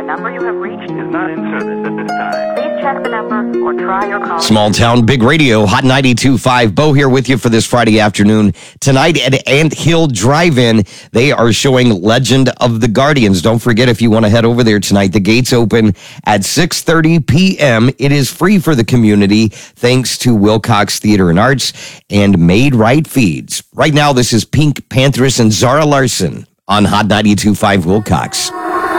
The number you have reached is not in service at this time. Please check the number or try your call. Small Town Big Radio, Hot 92.5. Bo here with you for this Friday afternoon. Tonight at Ant Hill Drive-In, they are showing Legend of the Guardians. Don't forget, if you want to head over there tonight, the gates open at 6:30 p.m. It is free for the community, thanks to Wilcox Theater and Arts and Made Right Feeds. Right now, this is Pink Panthers and Zara Larson on Hot 92.5 Wilcox.